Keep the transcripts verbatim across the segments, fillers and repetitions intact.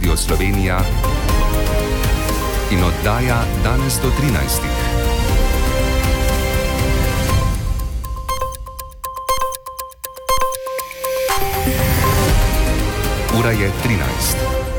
Radio Slovenija in oddaja danes do trinajstih. Ura je trinajst.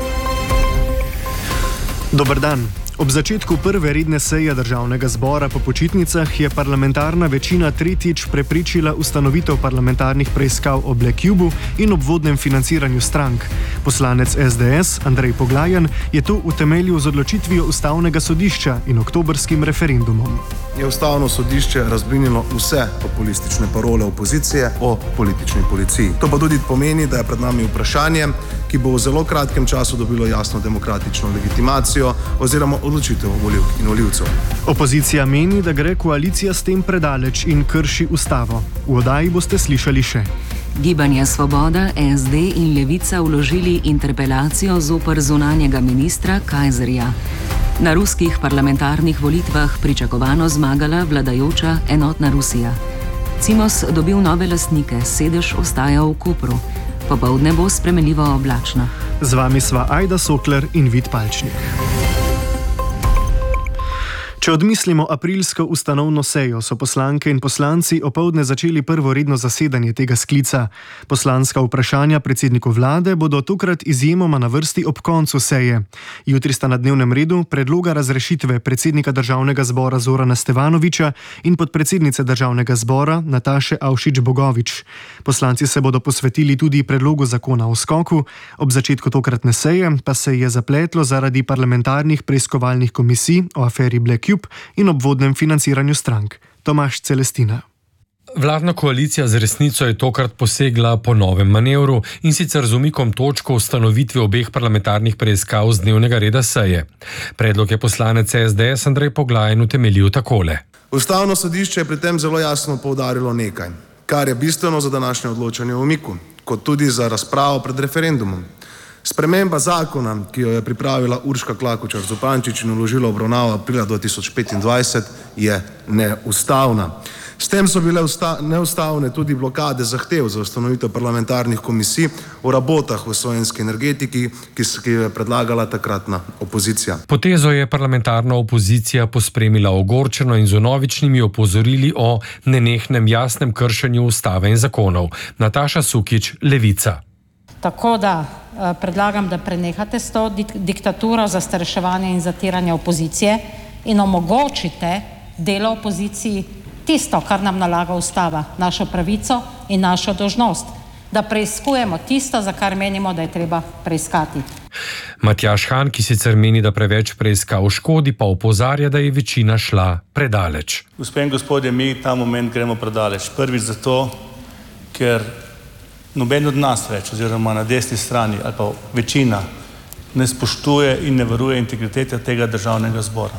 Dober dan. Ob začetku prve redne seje Državnega zbora po počitnicah je parlamentarna večina tretjič prepričila ustanovitev parlamentarnih preiskav o Black Cubu in obvodnem financiranju strank. Poslanec es de es Andrej Poglajen je to utemeljil z odločitvijo Ustavnega sodišča in oktobrskim referendumom. Je Ustavno sodišče razblinilo vse populistične parole opozicije o politični policiji. To pa tudi pomeni, da je pred nami vprašanje, ki bo v zelo kratkem času dobilo jasno demokratično legitimacijo oziroma odločitev volivk in volivcev. Opozicija meni, da gre koalicija s tem predaleč in krši ustavo. V oddaji boste slišali še. Gibanje Svoboda, es de in Levica vložili interpelacijo zoper zunanjega ministra Kajzerja. Na ruskih parlamentarnih volitvah pričakovano zmagala vladajoča Enotna Rusija. Cimos dobil nove lastnike, sedež ostaja v Kopru. Popoldne bo spremenljivo oblačno. Z vami sva Ajda Sokler in Vid Palčnik. Če odmislimo aprilsko ustanovno sejo, so poslanke in poslanci opoldne začeli prvo redno zasedanje tega sklica. Poslanska vprašanja predsedniku vlade bodo tokrat izjemoma na vrsti ob koncu seje. Jutri sta na dnevnem redu predloga razrešitve predsednika Državnega zbora Zorana Stevanovića in podpredsednice Državnega zbora Nataše Avšič Bogovič. Poslanci se bodo posvetili tudi predlogu zakona o skoku, ob začetku tokratne seje pa se je zapletlo zaradi parlamentarnih preiskovalnih komisij o aferi Black Cube in obvodnem financiranju strank. Tomaž Celestina. Vladna koalicija z resnico je tokrat posegla po novem manevru in sicer z umikom točko ustanovitve obeh parlamentarnih preiskav z dnevnega reda seje. Predlog je poslanec es de es Andrej Poglajen utemeljil takole. Ustavno sodišče je pri tem zelo jasno poudarilo nekaj, kar je bistveno za današnje odločanje o umiku, kot tudi za razpravo pred referendumom. Sprememba zakona, ki jo je pripravila Urška Klakočar Zupančič in vložila obravnavo aprila dva tisoč petindvajset, je neustavna. S tem so bile usta- neustavne tudi blokade zahtev za ustanovitev parlamentarnih komisij o rabotah v slovenski energetiki, ki, ki jo je predlagala takratna opozicija. Potezo je parlamentarna opozicija pospremila ogorčeno in z vnovičnimi opozorili o nenehnem jasnem kršenju ustave in zakonov. Nataša Sukič, Levica. Tako da eh, predlagam, da prenehate s to dik- diktaturo zastraševanja in zatiranja opozicije in omogočite delo opoziciji tisto, kar nam nalaga ustava, našo pravico in našo dolžnost, da preiskujemo tisto, za kar menimo, da je treba preiskati. Matjaž Han, ki sicer meni, da preveč preiskav škodi, pa opozarja, da je večina šla predaleč. Gospe in gospodje, mi ta moment gremo predaleč. Prvič zato, ker noben od nas več, oziroma na desni strani ali pa večina, ne spoštuje in ne varuje integritete tega Državnega zbora.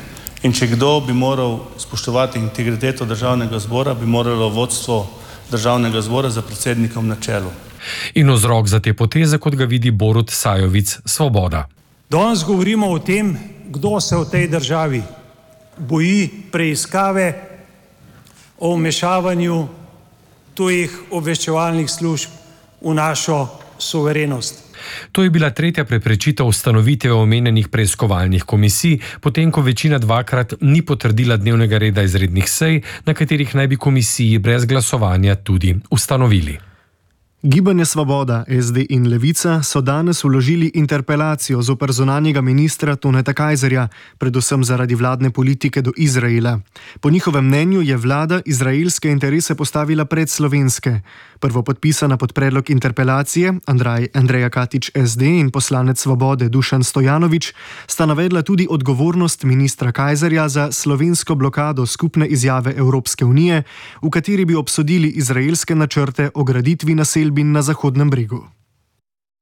In če kdo bi moral spoštovati integriteto Državnega zbora, bi moralo vodstvo Državnega zbora za predsednikom na čelu. In vzrok za te poteze, kot ga vidi Borut Sajovic, Svoboda. Danes govorimo o tem, kdo se v tej državi boji preiskave o vmešavanju tujih obveščevalnih služb v našo suverenost. To je bila tretja preprečitev ustanovitve omenjenih preiskovalnih komisij, potem ko večina dvakrat ni potrdila dnevnega reda izrednih sej, na katerih naj bi komisiji brez glasovanja tudi ustanovili. Gibanje Svoboda, es de in Levica so danes vložili interpelacijo zoper zunanjega ministra Toneta Kajzerja, predvsem zaradi vladne politike do Izraela. Po njihovem mnenju je vlada izraelske interese postavila pred slovenske. Prvopodpisana pod predlog interpelacije Andrej, Andreja Katič es de in poslanec Svobode Dušan Stojanović sta navedla tudi odgovornost ministra Kajzerja za slovensko blokado skupne izjave Evropske unije, v kateri bi obsodili izraelske načrte o graditvi naselbin na Zahodnem bregu.